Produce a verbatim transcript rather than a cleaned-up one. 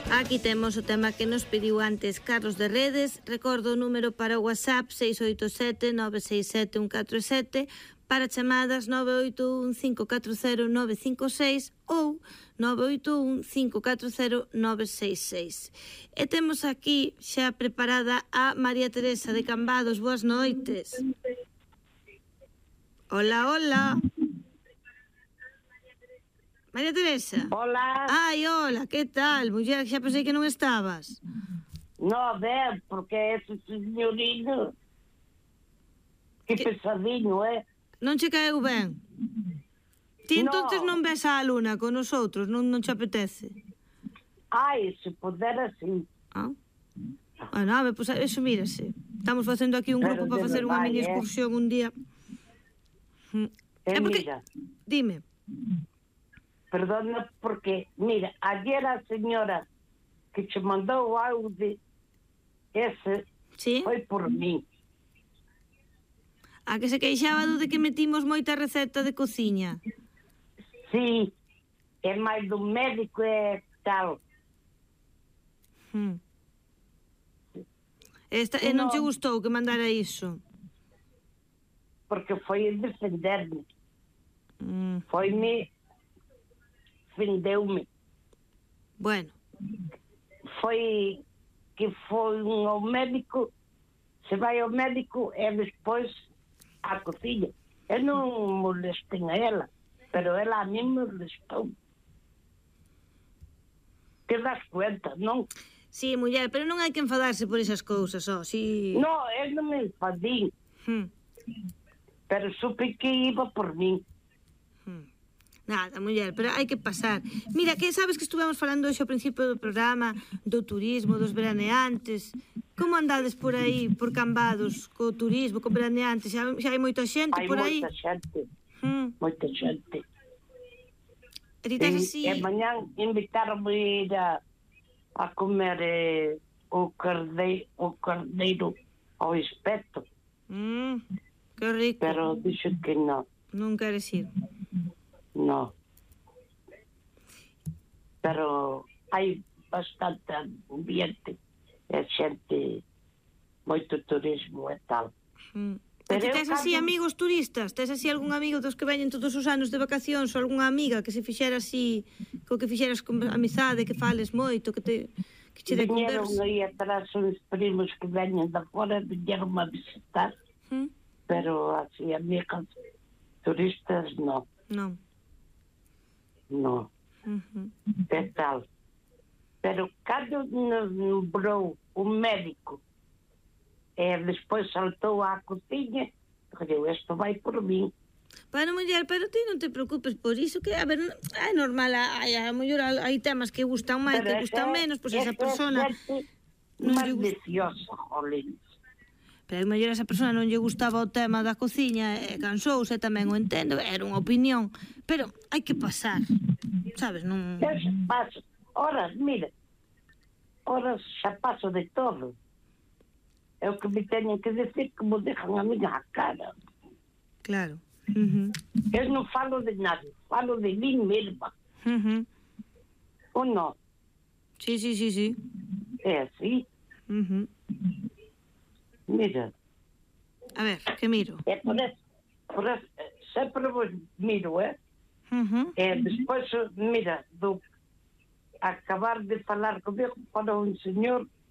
Aquí temos o tema que nos pediu antes Carlos de Redes. Recordo o número para o WhatsApp seis oito sete nove seis sete un catro sete, para chamadas nove oito un cinco catro cero nove cinco seis ou nove oito un cinco catro cero nove seis seis. E temos aquí xa preparada a María Teresa de Cambados. Boas noites. Hola, hola. María Teresa. Hola. Ai, hola, que tal? Muller, xa pensei que non estabas. No, ver, porque ese señorino que, que pesadinho, eh? Non che caeu ben? Ti No. entonces non ves a Luna con nosotros, non, non che apetece? Ai, se pudera, sí. Ah? Bueno, a ver, pues eso mírase. Estamos facendo aquí un grupo para facer unha mini excursión eh? un día. Eh, eh porque... mira. Dime. Perdona, porque, mira, ayer a señora que te mandou o audio ese ¿Sí? foi por mí. A que se queixaba do de que metimos moita receta de cociña. Sí, é máis do médico e tal. Hmm. Esta, e non, non che gustou que mandara iso? Porque foi defender-me. Hmm. Foi-me... Vendeu-me. Bueno. Foi que foi um ao médico, se vai ao médico e depois à cozinha. Eu não molestei a ela, pero ela a mim molestou. Te das cuenta, non? Sí, muller, pero non hai que enfadarse por esas cousas, ó, si... No, eu non me enfadí. Hmm. Pero supe que iba por mí. Hmm. Nada, muller, pero hai que pasar. Mira, que sabes que estuvemos falando hoxe ao principio do programa do turismo, dos veraneantes. Como andades por aí, por Cambados, co turismo, co veraneantes? Xa, xa hai moita xente hai por aí? Hai moita xente, hmm. moita xente. E ti tes así... E mañán invitaronme ir a, a comer eh, o, cardeiro, o cardeiro ao espeto. Mm, que rico. Pero dixo que non. Non queres ir? No. Pero hai bastante ambiente e xente, moito turismo e tal. Mm. Pero ti tes así cando... amigos turistas? Tes así algún amigo dos que veñen todos os anos de vacacións ou algunha amiga que se fixera así, co que fixeras con amizade, que fales moito, que te que che de conversa? Viñeron aí atrás uns primos que veñen da fora, viñeron a visitar, mm. pero así amigas turistas non. Non. No. Uh-huh. É tal. Pero cando nombrou o médico e despois saltou á cociña, eu, isto vai por mí. Bueno, muller, pero ti non te preocupes por iso, que, a ver, é normal, hai, a mellor hai temas que gustan máis, que gustan menos, pois esa persona... máis viciosa, jolín. Pero a mellor esa persona non lle gustaba o tema da cociña e cansouse, tamén o entendo, era unha opinión, pero hai que pasar, sabes, non... Xa paso, horas, mira, horas xa paso de todo. É o que me teñen que decir que me dejan a miña a cara. Claro. Uh-huh. Eu non falo de nada, falo de mí mesma. Uh-huh. Ou non? Sí, sí, sí, sí. É así. Uh-huh. Mira. A ver, que miro? É por eso, por eso sempre vos miro, eh? Uh-huh. E despois, mira, do acabar de falar comigo para un señor